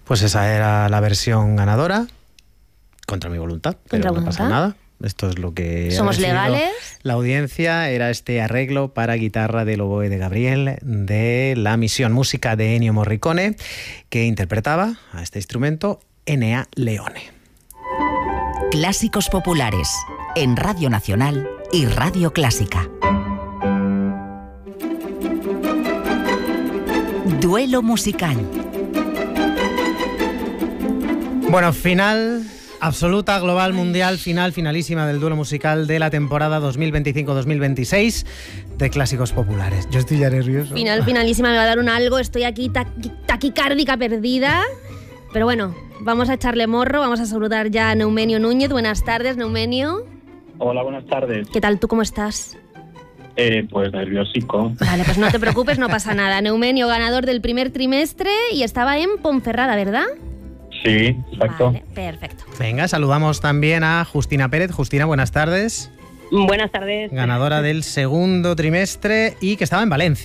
Pues esa era la versión ganadora, contra mi voluntad, pero no pasa nada. Esto es lo que somos legales. La audiencia era este arreglo para guitarra del oboe de Gabriel de La Misión, música de Ennio Morricone, que interpretaba a este instrumento Enea Leone. Clásicos populares en Radio Nacional y Radio Clásica. Duelo musical. Bueno, final absoluta, global, mundial, finalísima del duelo musical de la temporada 2025-2026 de Clásicos Populares. Yo estoy ya nervioso. Finalísima, me va a dar un algo, estoy aquí taquicárdica perdida. Pero bueno, vamos a echarle morro, vamos a saludar ya a Neumenio Núñez. Buenas tardes, Neumenio. Hola, buenas tardes. ¿Qué tal? ¿Tú cómo estás? Pues nerviosico. Vale, pues no te preocupes, no pasa nada. Neumenio, ganador del primer trimestre y estaba en Ponferrada, ¿verdad? Sí, exacto. Vale, perfecto. Venga, saludamos también a Justina Pérez. Justina, buenas tardes. Buenas tardes. Ganadora del segundo trimestre y que estaba en Valencia.